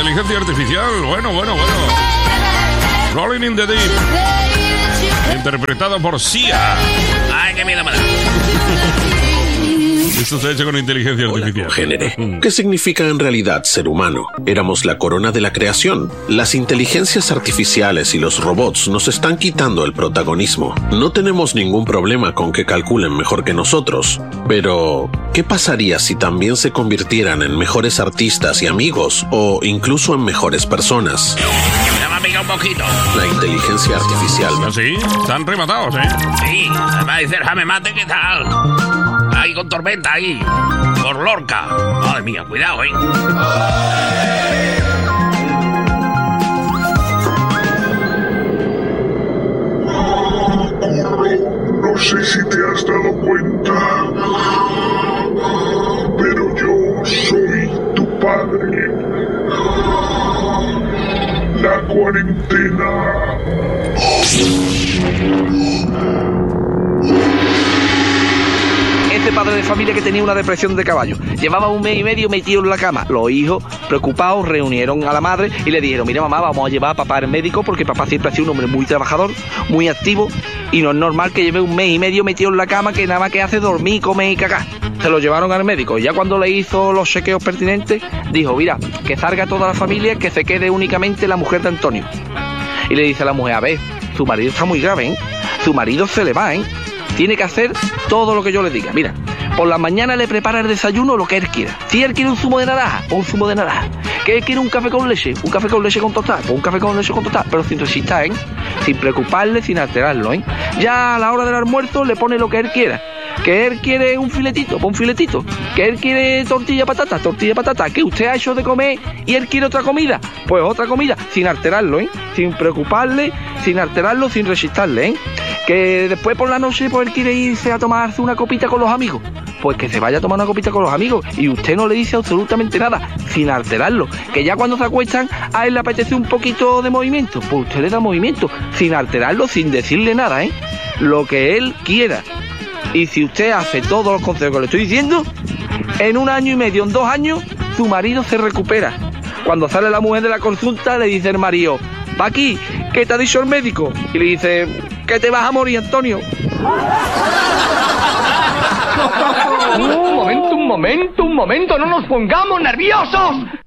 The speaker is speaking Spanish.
inteligencia artificial. Bueno. Rolling in the Deep. Interpretado por Sia. Ay, qué miedo me da. Esto se ha hecho con inteligencia artificial. Congénere. ¿Qué significa en realidad ser humano? Éramos la corona de la creación. Las inteligencias artificiales y los robots nos están quitando el protagonismo. No tenemos ningún problema con que calculen mejor que nosotros. Pero, ¿qué pasaría si también se convirtieran en mejores artistas y amigos? O incluso en mejores personas. Me va a picar un poquito. La inteligencia artificial. ¿Sí? Están rematados, Sí, me va a decir, Jaime Mate, ¿qué tal? Ahí con tormenta, ahí. Por Lorca. Madre mía, cuidado, No sé si te has dado cuenta, pero yo soy tu padre. La cuarentena. Este padre de familia que tenía una depresión de caballo. Llevaba 1 mes y medio metido en la cama. Los hijos, preocupados, reunieron a la madre y le dijeron, mira mamá, vamos a llevar a papá al médico porque papá siempre ha sido un hombre muy trabajador, muy activo y no es normal que lleve 1 mes y medio metido en la cama que nada más que hace dormir, comer y cagar. Se lo llevaron al médico y ya cuando le hizo los chequeos pertinentes, dijo, mira, que salga toda la familia, que se quede únicamente la mujer de Antonio. Y le dice a la mujer, a ver, su marido está muy grave, su marido se le va, tiene que hacer todo lo que yo le diga. Mira, por la mañana le prepara el desayuno lo que él quiera. Si él quiere un zumo de naranja, un zumo de naranja. Que él quiere un café con leche con tostada, un café con leche con tostada, pero sin resistir, sin preocuparle, sin alterarlo, Ya a la hora del almuerzo le pone lo que él quiera. Que él quiere un filetito, pues un filetito. Que él quiere tortilla patata. Que usted ha hecho de comer y él quiere otra comida, pues otra comida, sin alterarlo, sin preocuparle, sin alterarlo, sin resistirle, Que después por la noche pues él quiere irse a tomarse una copita con los amigos, pues que se vaya a tomar una copita con los amigos y usted no le dice absolutamente nada, sin alterarlo. Que ya cuando se acuestan a él le apetece un poquito de movimiento, pues usted le da movimiento, sin alterarlo, sin decirle nada, lo que él quiera. Y si usted hace todos los consejos que le estoy diciendo, en 1 año y medio, en 2 años, su marido se recupera. Cuando sale la mujer de la consulta, le dice el marido, va aquí, ¿qué te ha dicho el médico? Y le dice, que te vas a morir, Antonio. Un momento, no nos pongamos nerviosos.